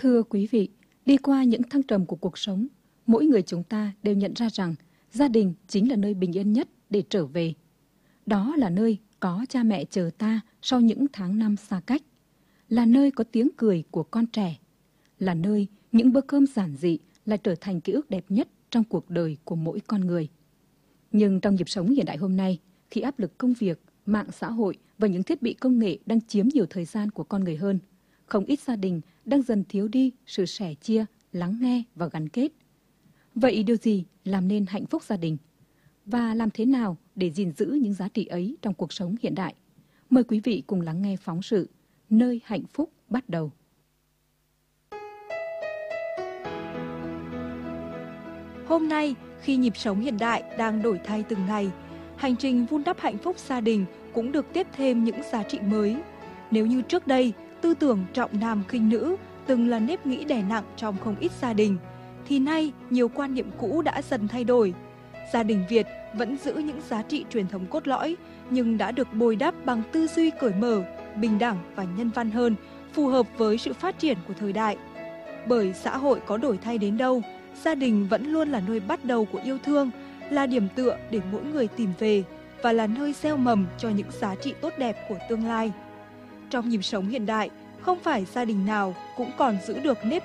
Thưa quý vị, đi qua những thăng trầm của cuộc sống, mỗi người chúng ta đều nhận ra rằng gia đình chính là nơi bình yên nhất để trở về. Đó là nơi có cha mẹ chờ ta sau những tháng năm xa cách, là nơi có tiếng cười của con trẻ, là nơi những bữa cơm giản dị lại trở thành ký ức đẹp nhất trong cuộc đời của mỗi con người. Nhưng trong nhịp sống hiện đại hôm nay, khi áp lực công việc, mạng xã hội và những thiết bị công nghệ đang chiếm nhiều thời gian của con người hơn, không ít gia đình đang dần thiếu đi sự sẻ chia, lắng nghe và gắn kết. Vậy điều gì làm nên hạnh phúc gia đình? Và làm thế nào để gìn giữ những giá trị ấy trong cuộc sống hiện đại? Mời quý vị cùng lắng nghe phóng sự Nơi hạnh phúc bắt đầu. Hôm nay, khi nhịp sống hiện đại đang đổi thay từng ngày, hành trình vun đắp hạnh phúc gia đình cũng được tiếp thêm những giá trị mới. Nếu như trước đây, tư tưởng trọng nam khinh nữ từng là nếp nghĩ đè nặng trong không ít gia đình, thì nay nhiều quan niệm cũ đã dần thay đổi. Gia đình Việt vẫn giữ những giá trị truyền thống cốt lõi, nhưng đã được bồi đắp bằng tư duy cởi mở, bình đẳng và nhân văn hơn, phù hợp với sự phát triển của thời đại. Bởi xã hội có đổi thay đến đâu, gia đình vẫn luôn là nơi bắt đầu của yêu thương, là điểm tựa để mỗi người tìm về và là nơi gieo mầm cho những giá trị tốt đẹp của tương lai. Trong nhịp sống hiện đại, không phải gia đình nào cũng còn giữ được nếp